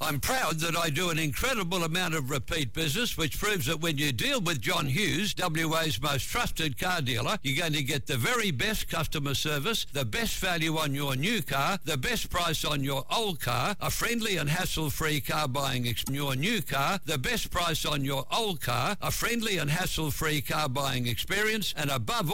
I'm proud that I do an incredible amount of repeat business, which proves that when you deal with John Hughes, WA's most trusted car dealer, you're going to get the very best customer service, the best value on your new car, the best price on your old car, a friendly and hassle-free car buying experience. Your new car, the best price on your old car, a friendly and hassle-free car buying experience, and above